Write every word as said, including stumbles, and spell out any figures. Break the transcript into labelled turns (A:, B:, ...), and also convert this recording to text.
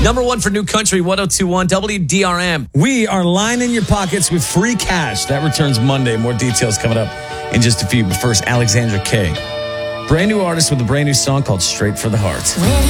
A: Number one for New Country, one oh two point one W D R M.
B: We are lining your pockets with free cash. That returns Monday. More details coming up in just a few. But first, Alexandra Kay. Brand new artist with a brand new song called Straight for the Heart.